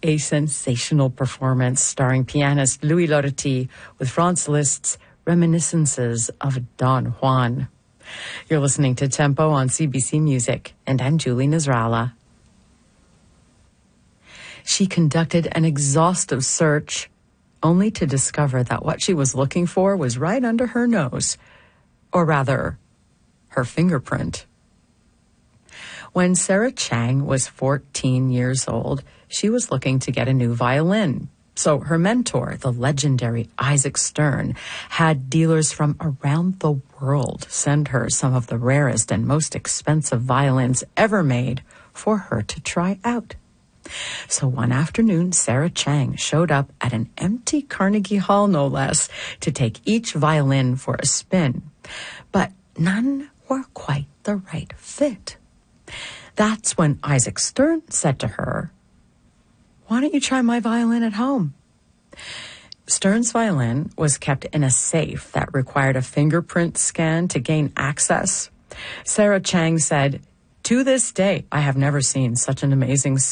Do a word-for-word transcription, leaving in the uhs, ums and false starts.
a sensational performance starring pianist Louis Loretti with Franz Liszt's Reminiscences of Don Juan. You're listening to Tempo on C B C Music, and I'm Julie Nasrallah. She conducted an exhaustive search, only to discover that what she was looking for was right under her nose, or rather, her fingerprint. When Sarah Chang was fourteen years old, she was looking to get a new violin. So her mentor, the legendary Isaac Stern, had dealers from around the world send her some of the rarest and most expensive violins ever made for her to try out. So one afternoon, Sarah Chang showed up at an empty Carnegie Hall, no less, to take each violin for a spin. But none were quite the right fit. That's when Isaac Stern said to her, "Why don't you try my violin at home?" Stern's violin was kept in a safe that required a fingerprint scan to gain access. Sarah Chang said, "To this day, I have never seen such an amazing